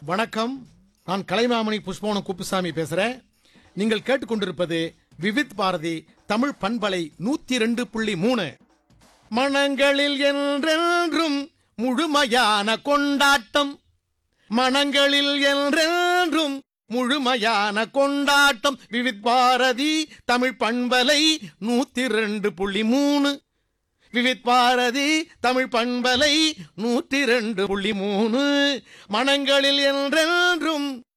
வணக்கம். நான் கலைமாமணி புஷ்பவனம் குப்புசாமி பேசுறேன். நீங்கள் கேட்டுக்கொண்டிருப்பது விவித் பாரதி தமிழ் பண்பலை 102.3. மனங்களில் என்றென்றும் முழுமையான கொண்டாட்டம், மனங்களில் என்றென்றும் முழுமையான கொண்டாட்டம். விவித் பாரதி தமிழ் பண்பலை 102.3. விவித் பாரதி தமிழ் பண்பலை 102.3. மனங்களில் என்றென்றும்